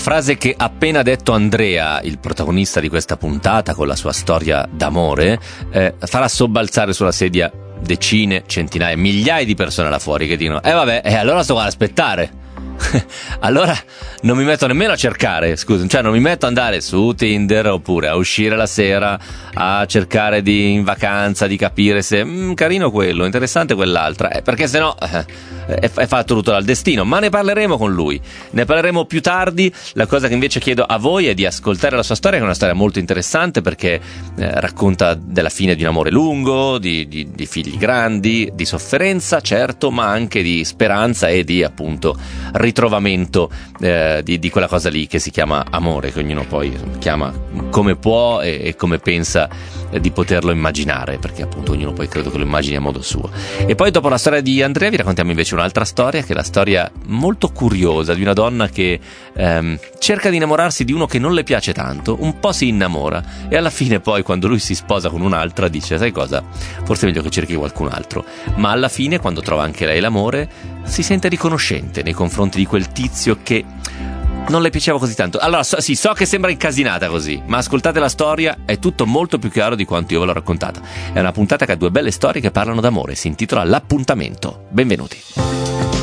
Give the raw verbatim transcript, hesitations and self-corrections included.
frase che ha appena detto Andrea, il protagonista di questa puntata con la sua storia d'amore, eh, farà sobbalzare sulla sedia decine, centinaia, migliaia di persone là fuori che dicono: eh vabbè, e eh, allora sto qua ad aspettare. Allora non mi metto nemmeno a cercare, scusa, cioè non mi metto ad andare su Tinder oppure a uscire la sera a cercare di in vacanza di capire se mm, carino quello, interessante quell'altra, eh, perché sennò eh, è, è fatto tutto dal destino. Ma ne parleremo con lui, ne parleremo più tardi. La cosa che invece chiedo a voi è di ascoltare la sua storia, che è una storia molto interessante perché eh, racconta della fine di un amore lungo, di, di, di figli grandi, di sofferenza certo, ma anche di speranza e di appunto ritrovamento eh, di, di quella cosa lì che si chiama amore, che ognuno poi chiama come può e, e come pensa eh, di poterlo immaginare, perché appunto ognuno poi credo che lo immagini a modo suo. E poi dopo la storia di Andrea vi raccontiamo invece un'altra storia, che è la storia molto curiosa di una donna che ehm, cerca di innamorarsi di uno che non le piace tanto, un po' si innamora e alla fine poi quando lui si sposa con un'altra dice: sai cosa, forse è meglio che cerchi qualcun altro. Ma alla fine, quando trova anche lei l'amore, si sente riconoscente nei confronti di quel tizio che non le piaceva così tanto. Allora so, sì, so che sembra incasinata così, ma ascoltate la storia, è tutto molto più chiaro di quanto io ve l'ho raccontata. È una puntata che ha due belle storie che parlano d'amore, si intitola L'appuntamento. Benvenuti.